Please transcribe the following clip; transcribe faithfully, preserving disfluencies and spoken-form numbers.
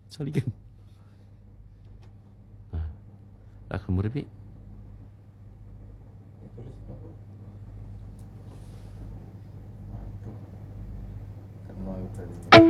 Sorry kan. Ha. Dah kamu repeat. Kan mau tadi.